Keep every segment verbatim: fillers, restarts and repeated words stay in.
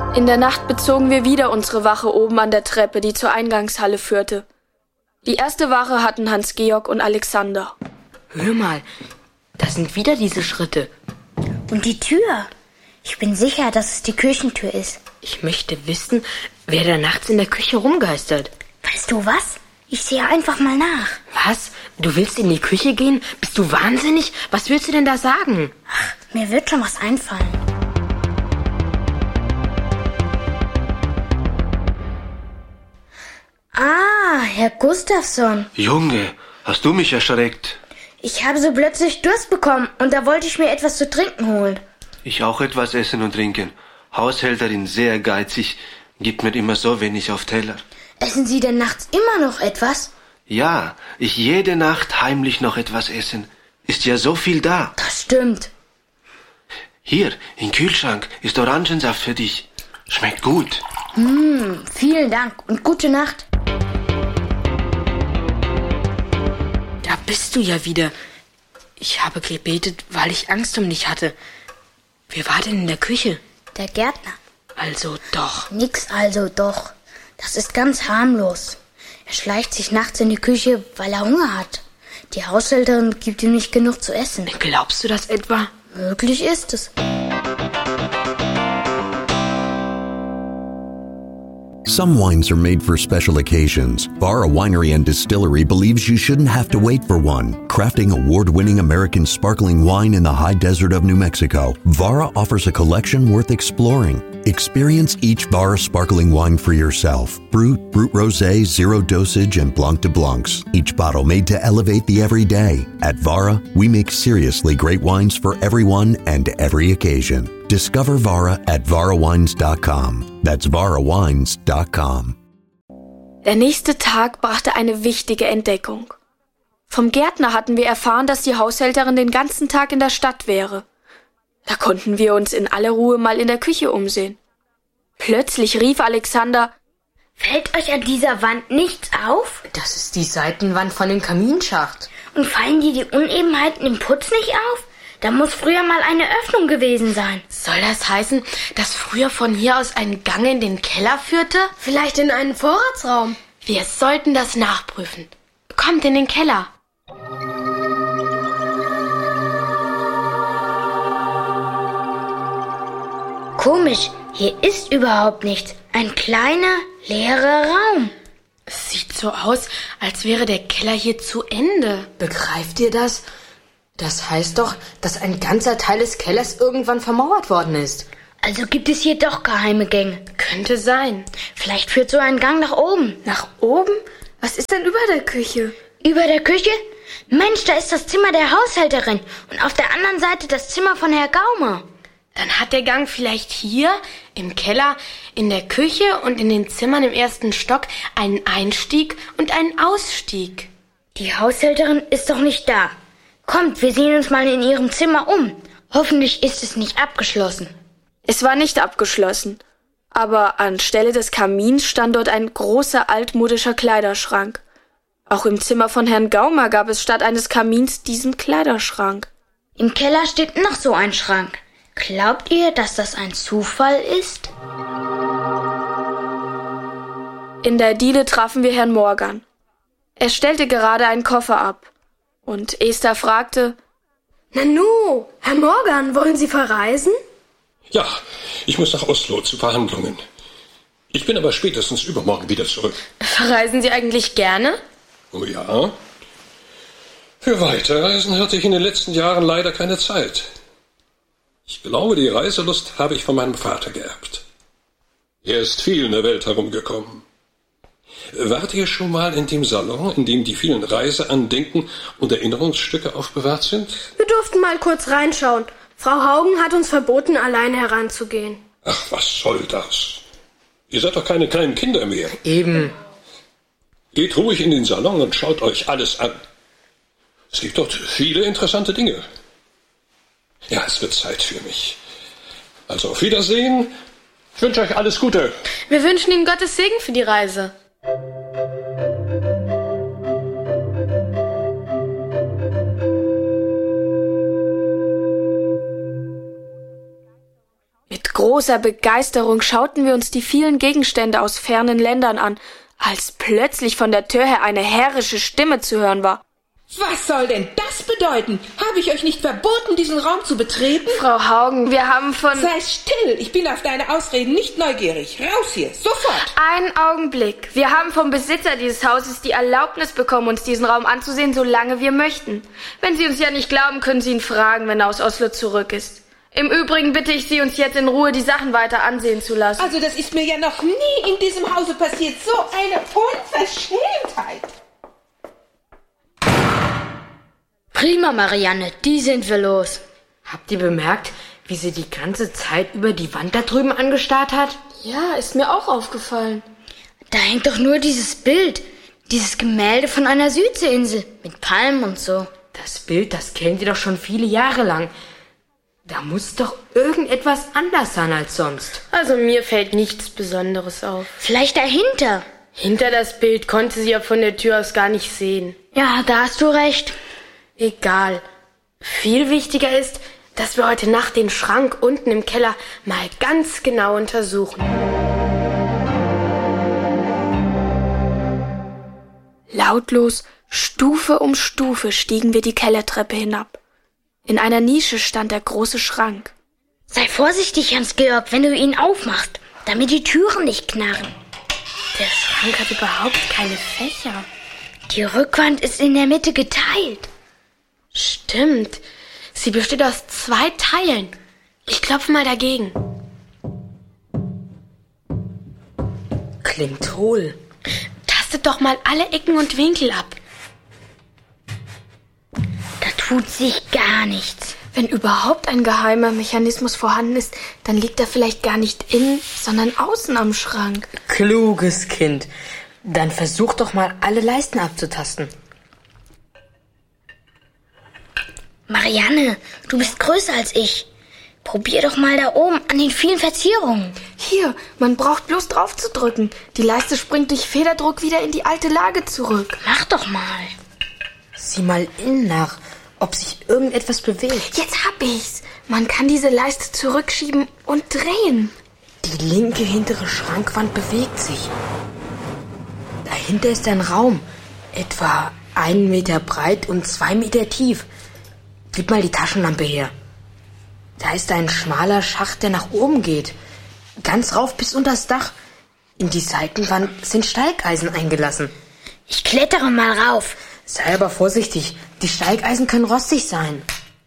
In der Nacht bezogen wir wieder unsere Wache oben an der Treppe, die zur Eingangshalle führte. Die erste Wache hatten Hans-Georg und Alexander. Hör mal, da sind wieder diese Schritte. Und die Tür. Ich bin sicher, dass es die Küchentür ist. Ich möchte wissen, wer da nachts in der Küche rumgeistert. Weißt du was? Ich sehe einfach mal nach. Was? Du willst in die Küche gehen? Bist du wahnsinnig? Was willst du denn da sagen? Ach, mir wird schon was einfallen. Ah, Herr Gustafsson. Junge, hast du mich erschreckt? Ich habe so plötzlich Durst bekommen und da wollte ich mir etwas zu trinken holen. Ich auch etwas essen und trinken. Haushälterin sehr geizig, gibt mir immer so wenig auf Teller. Essen Sie denn nachts immer noch etwas? Ja, ich jede Nacht heimlich noch etwas essen. Ist ja so viel da. Das stimmt. Hier, im Kühlschrank ist Orangensaft für dich. Schmeckt gut. Mmh, vielen Dank und gute Nacht. Da bist du ja wieder. Ich habe gebetet, weil ich Angst um dich hatte. Wer war denn in der Küche? Der Gärtner. Also doch. Nix also doch. Das ist ganz harmlos. Er schleicht sich nachts in die Küche, weil er Hunger hat. Die Haushälterin gibt ihm nicht genug zu essen. Glaubst du das etwa? Möglich ist es. Some wines are made for special occasions. Vara Winery and Distillery believes you shouldn't have to wait for one. Crafting award-winning American sparkling wine in the high desert of New Mexico, Vara offers a collection worth exploring. Experience each Vara sparkling wine for yourself. Brut, Brut Rosé, Zero Dosage, and Blanc de Blancs. Each bottle made to elevate the everyday. At Vara, we make seriously great wines for everyone and every occasion. Discover Vara at vara wines dot com. That's vara wines dot com. Der nächste Tag brachte eine wichtige Entdeckung. Vom Gärtner hatten wir erfahren, dass die Haushälterin den ganzen Tag in der Stadt wäre. Da konnten wir uns in aller Ruhe mal in der Küche umsehen. Plötzlich rief Alexander: Fällt euch an dieser Wand nichts auf? Das ist die Seitenwand von dem Kaminschacht. Und fallen dir die Unebenheiten im Putz nicht auf? Da muss früher mal eine Öffnung gewesen sein. Soll das heißen, dass früher von hier aus ein Gang in den Keller führte? Vielleicht in einen Vorratsraum. Wir sollten das nachprüfen. Kommt in den Keller. Komisch, hier ist überhaupt nichts. Ein kleiner, leerer Raum. Es sieht so aus, als wäre der Keller hier zu Ende. Begreift ihr das? Das heißt doch, dass ein ganzer Teil des Kellers irgendwann vermauert worden ist. Also gibt es hier doch geheime Gänge. Könnte sein. Vielleicht führt so ein Gang nach oben. Nach oben? Was ist denn über der Küche? Über der Küche? Mensch, da ist das Zimmer der Haushälterin und auf der anderen Seite das Zimmer von Herrn Gaumer. Dann hat der Gang vielleicht hier, im Keller, in der Küche und in den Zimmern im ersten Stock einen Einstieg und einen Ausstieg. Die Haushälterin ist doch nicht da. Kommt, wir sehen uns mal in ihrem Zimmer um. Hoffentlich ist es nicht abgeschlossen. Es war nicht abgeschlossen, aber anstelle des Kamins stand dort ein großer altmodischer Kleiderschrank. Auch im Zimmer von Herrn Gaumer gab es statt eines Kamins diesen Kleiderschrank. Im Keller steht noch so ein Schrank. Glaubt ihr, dass das ein Zufall ist? In der Diele trafen wir Herrn Morgan. Er stellte gerade einen Koffer ab. Und Esther fragte: Nanu, Herr Morgan, wollen Sie verreisen? Ja, ich muss nach Oslo zu Verhandlungen. Ich bin aber spätestens übermorgen wieder zurück. Verreisen Sie eigentlich gerne? Oh ja. Für Weiterreisen hatte ich in den letzten Jahren leider keine Zeit. Ich glaube, die Reiselust habe ich von meinem Vater geerbt. Er ist viel in der Welt herumgekommen. Wart ihr schon mal in dem Salon, in dem die vielen Reiseandenken und Erinnerungsstücke aufbewahrt sind? Wir durften mal kurz reinschauen. Frau Haugen hat uns verboten, allein heranzugehen. Ach, was soll das? Ihr seid doch keine kleinen Kinder mehr. Eben. Geht ruhig in den Salon und schaut euch alles an. Es gibt dort viele interessante Dinge. Ja, es wird Zeit für mich. Also auf Wiedersehen. Ich wünsche euch alles Gute. Wir wünschen Ihnen Gottes Segen für die Reise. Mit großer Begeisterung schauten wir uns die vielen Gegenstände aus fernen Ländern an, als plötzlich von der Tür her eine herrische Stimme zu hören war. Was soll denn das bedeuten? Habe ich euch nicht verboten, diesen Raum zu betreten? Frau Haugen, wir haben von... Sei still, ich bin auf deine Ausreden nicht neugierig. Raus hier, sofort! Einen Augenblick. Wir haben vom Besitzer dieses Hauses die Erlaubnis bekommen, uns diesen Raum anzusehen, solange wir möchten. Wenn Sie uns ja nicht glauben, können Sie ihn fragen, wenn er aus Oslo zurück ist. Im Übrigen bitte ich Sie, uns jetzt in Ruhe die Sachen weiter ansehen zu lassen. Also das ist mir ja noch nie in diesem Hause passiert. So eine Unverschämtheit. Prima, Marianne, die sind wir los. Habt ihr bemerkt, wie sie die ganze Zeit über die Wand da drüben angestarrt hat? Ja, ist mir auch aufgefallen. Da hängt doch nur dieses Bild, dieses Gemälde von einer Südseeinsel mit Palmen und so. Das Bild, das kennt ihr doch schon viele Jahre lang. Da muss doch irgendetwas anders sein als sonst. Also mir fällt nichts Besonderes auf. Vielleicht dahinter. Hinter das Bild konnte sie ja von der Tür aus gar nicht sehen. Ja, da hast du recht. Egal. Viel wichtiger ist, dass wir heute Nacht den Schrank unten im Keller mal ganz genau untersuchen. Lautlos, Stufe um Stufe stiegen wir die Kellertreppe hinab. In einer Nische stand der große Schrank. Sei vorsichtig, Hans-Georg, wenn du ihn aufmachst, damit die Türen nicht knarren. Der Schrank hat überhaupt keine Fächer. Die Rückwand ist in der Mitte geteilt. Stimmt. Sie besteht aus zwei Teilen. Ich klopfe mal dagegen. Klingt hohl. Tastet doch mal alle Ecken und Winkel ab. Da tut sich gar nichts. Wenn überhaupt ein geheimer Mechanismus vorhanden ist, dann liegt er vielleicht gar nicht innen, sondern außen am Schrank. Kluges Kind. Dann versuch doch mal, alle Leisten abzutasten. Marianne, du bist größer als ich. Probier doch mal da oben an den vielen Verzierungen. Hier, man braucht bloß drauf zu drücken. Die Leiste springt durch Federdruck wieder in die alte Lage zurück. Mach doch mal. Sieh mal innen nach, ob sich irgendetwas bewegt. Jetzt hab ich's. Man kann diese Leiste zurückschieben und drehen. Die linke hintere Schrankwand bewegt sich. Dahinter ist ein Raum, etwa einen Meter breit und zwei Meter tief. Gib mal die Taschenlampe her. Da ist ein schmaler Schacht, der nach oben geht. Ganz rauf bis unters Dach. In die Seitenwand sind Steigeisen eingelassen. Ich klettere mal rauf. Sei aber vorsichtig, die Steigeisen können rostig sein.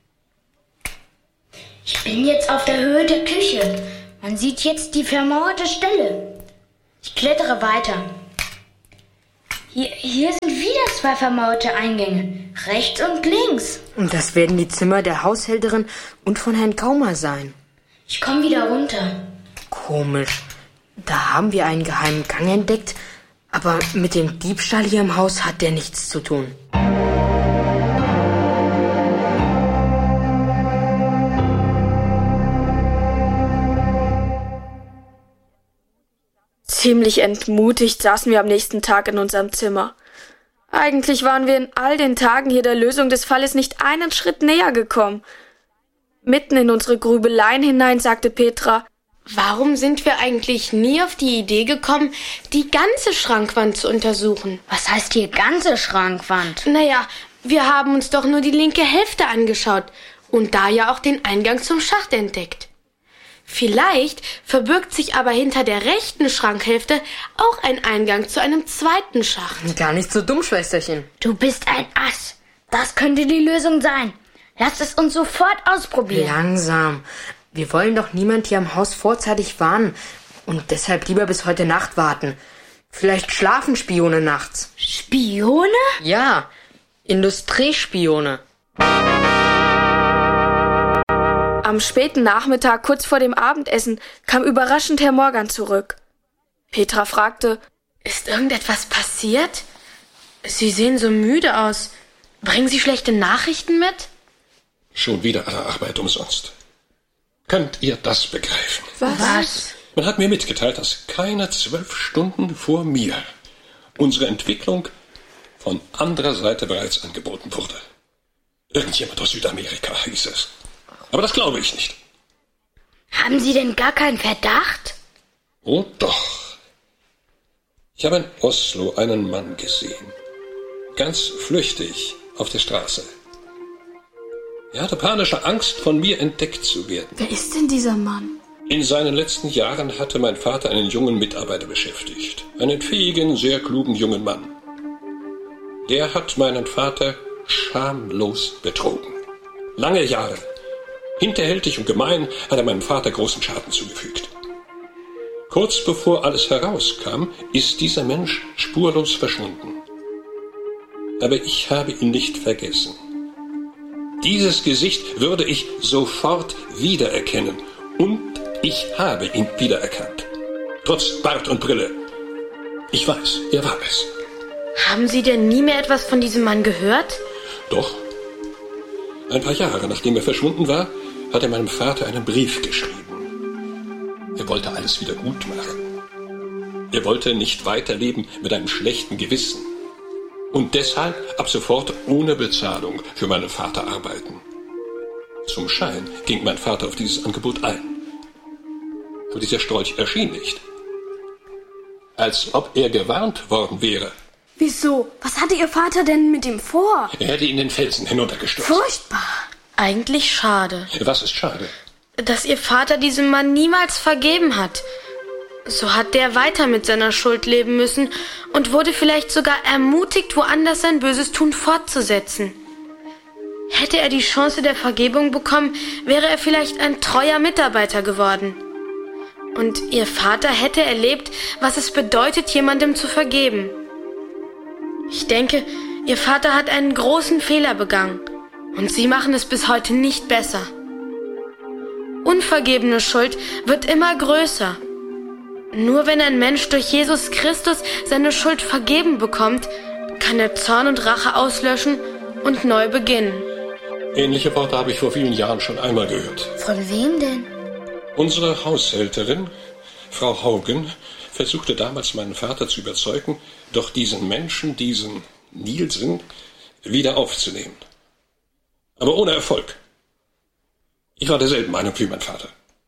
Ich bin jetzt auf der Höhe der Küche. Man sieht jetzt die vermauerte Stelle. Ich klettere weiter. Hier, hier sind wieder zwei vermauerte Eingänge, rechts und links. Und das werden die Zimmer der Haushälterin und von Herrn Kaumer sein. Ich komme wieder runter. Komisch. Da haben wir einen geheimen Gang entdeckt, aber mit dem Diebstahl hier im Haus hat der nichts zu tun. Ziemlich entmutigt saßen wir am nächsten Tag in unserem Zimmer. Eigentlich waren wir in all den Tagen hier der Lösung des Falles nicht einen Schritt näher gekommen. Mitten in unsere Grübeleien hinein sagte Petra: Warum sind wir eigentlich nie auf die Idee gekommen, die ganze Schrankwand zu untersuchen? Was heißt hier ganze Schrankwand? Naja, wir haben uns doch nur die linke Hälfte angeschaut und da ja auch den Eingang zum Schacht entdeckt. Vielleicht verbirgt sich aber hinter der rechten Schrankhälfte auch ein Eingang zu einem zweiten Schacht. Gar nicht so dumm, Schwesterchen. Du bist ein Ass. Das könnte die Lösung sein. Lass es uns sofort ausprobieren. Langsam. Wir wollen doch niemand hier am Haus vorzeitig warnen und deshalb lieber bis heute Nacht warten. Vielleicht schlafen Spione nachts. Spione? Ja, Industriespione. Am späten Nachmittag, kurz vor dem Abendessen, kam überraschend Herr Morgan zurück. Petra fragte: Ist irgendetwas passiert? Sie sehen so müde aus. Bringen Sie schlechte Nachrichten mit? Schon wieder alle Arbeit umsonst. Könnt ihr das begreifen? Was? Was? Man hat mir mitgeteilt, dass keine zwölf Stunden vor mir unsere Entwicklung von anderer Seite bereits angeboten wurde. Irgendjemand aus Südamerika hieß es. Aber das glaube ich nicht. Haben Sie denn gar keinen Verdacht? Oh doch. Ich habe in Oslo einen Mann gesehen. Ganz flüchtig auf der Straße. Er hatte panische Angst, von mir entdeckt zu werden. Wer ist denn dieser Mann? In seinen letzten Jahren hatte mein Vater einen jungen Mitarbeiter beschäftigt. Einen fähigen, sehr klugen jungen Mann. Der hat meinen Vater schamlos betrogen. Lange Jahre. Hinterhältig und gemein hat er meinem Vater großen Schaden zugefügt. Kurz bevor alles herauskam, ist dieser Mensch spurlos verschwunden. Aber ich habe ihn nicht vergessen. Dieses Gesicht würde ich sofort wiedererkennen. Und ich habe ihn wiedererkannt. Trotz Bart und Brille. Ich weiß, er war es. Haben Sie denn nie mehr etwas von diesem Mann gehört? Doch. Ein paar Jahre nachdem er verschwunden war, hat er meinem Vater einen Brief geschrieben. Er wollte alles wieder gut machen. Er wollte nicht weiterleben mit einem schlechten Gewissen. Und deshalb ab sofort ohne Bezahlung für meinen Vater arbeiten. Zum Schein ging mein Vater auf dieses Angebot ein. Aber dieser Strolch erschien nicht. Als ob er gewarnt worden wäre. Wieso? Was hatte Ihr Vater denn mit ihm vor? Er hätte ihn den Felsen hinuntergestürzt. Furchtbar. Eigentlich schade. Was ist schade? Dass Ihr Vater diesem Mann niemals vergeben hat. So hat der weiter mit seiner Schuld leben müssen und wurde vielleicht sogar ermutigt, woanders sein böses Tun fortzusetzen. Hätte er die Chance der Vergebung bekommen, wäre er vielleicht ein treuer Mitarbeiter geworden. Und Ihr Vater hätte erlebt, was es bedeutet, jemandem zu vergeben. Ich denke, Ihr Vater hat einen großen Fehler begangen und Sie machen es bis heute nicht besser. Unvergebene Schuld wird immer größer. Nur wenn ein Mensch durch Jesus Christus seine Schuld vergeben bekommt, kann er Zorn und Rache auslöschen und neu beginnen. Ähnliche Worte habe ich vor vielen Jahren schon einmal gehört. Von wem denn? Unsere Haushälterin, Frau Haugen, versuchte damals meinen Vater zu überzeugen, doch diesen Menschen, diesen Nielsen, wieder aufzunehmen. Aber ohne Erfolg. Ich war derselben Meinung wie mein Vater.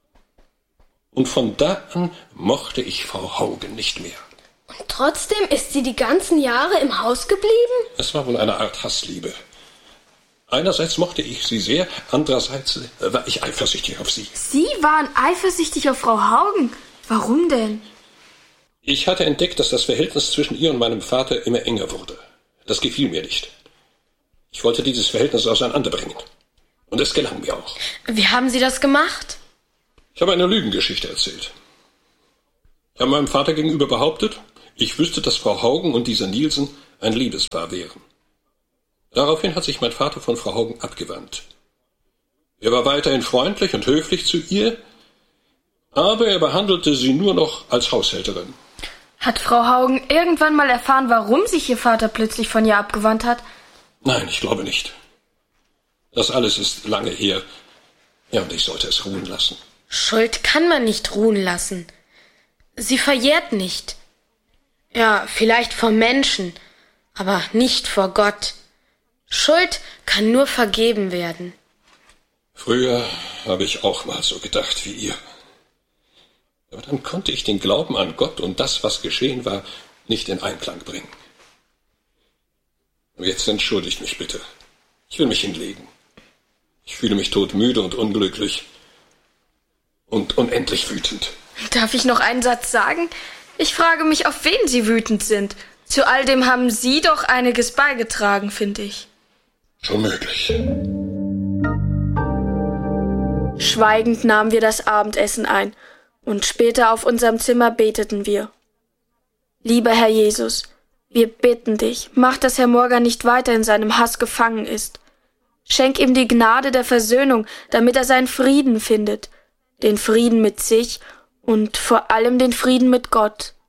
Und von da an mochte ich Frau Haugen nicht mehr. Und trotzdem ist sie die ganzen Jahre im Haus geblieben? Es war wohl eine Art Hassliebe. Einerseits mochte ich sie sehr, andererseits war ich eifersüchtig auf sie. Sie waren eifersüchtig auf Frau Haugen? Warum denn? Ich hatte entdeckt, dass das Verhältnis zwischen ihr und meinem Vater immer enger wurde. Das gefiel mir nicht. Ich wollte dieses Verhältnis auseinanderbringen. Und es gelang mir auch. Wie haben Sie das gemacht? Ich habe eine Lügengeschichte erzählt. Ich habe meinem Vater gegenüber behauptet, ich wüsste, dass Frau Haugen und dieser Nielsen ein Liebespaar wären. Daraufhin hat sich mein Vater von Frau Haugen abgewandt. Er war weiterhin freundlich und höflich zu ihr, aber er behandelte sie nur noch als Haushälterin. Hat Frau Haugen irgendwann mal erfahren, warum sich Ihr Vater plötzlich von ihr abgewandt hat? Nein, ich glaube nicht. Das alles ist lange her. Ja, und ich sollte es ruhen lassen. Schuld kann man nicht ruhen lassen. Sie verjährt nicht. Ja, vielleicht vor Menschen, aber nicht vor Gott. Schuld kann nur vergeben werden. Früher habe ich auch mal so gedacht wie ihr. Aber dann konnte ich den Glauben an Gott und das, was geschehen war, nicht in Einklang bringen. Und jetzt entschuldigt mich bitte. Ich will mich hinlegen. Ich fühle mich todmüde und unglücklich und unendlich wütend. Darf ich noch einen Satz sagen? Ich frage mich, auf wen Sie wütend sind. Zu all dem haben Sie doch einiges beigetragen, finde ich. Schon möglich. Schweigend nahmen wir das Abendessen ein und später auf unserem Zimmer beteten wir. Lieber Herr Jesus, wir bitten dich, mach, dass Herr Morgan nicht weiter in seinem Hass gefangen ist. Schenk ihm die Gnade der Versöhnung, damit er seinen Frieden findet, den Frieden mit sich und vor allem den Frieden mit Gott.